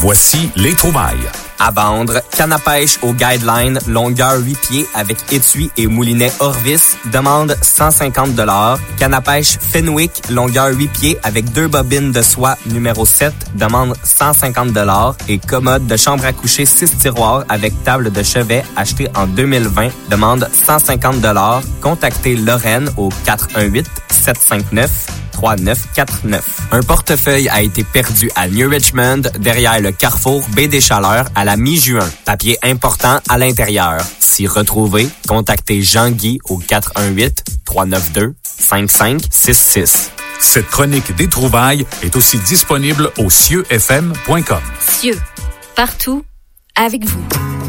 Voici les trouvailles. À vendre, canne à pêche au Guideline, longueur 8 pieds avec étui et moulinet Orvis, demande 150 $. Canne à pêche Fenwick, longueur 8 pieds avec 2 bobines de soie numéro 7, demande 150 $. Et commode de chambre à coucher 6 tiroirs avec table de chevet acheté en 2020, demande 150 $. Contactez Lorraine au 418-759-3949. Un portefeuille a été perdu à New Richmond, derrière le carrefour Baie des Chaleurs, à la mi-juin. Papier important à l'intérieur. Si retrouvé, contactez Jean-Guy au 418-392-5566. Cette chronique des trouvailles est aussi disponible au cieux-fm.com. Cieux, partout, avec vous.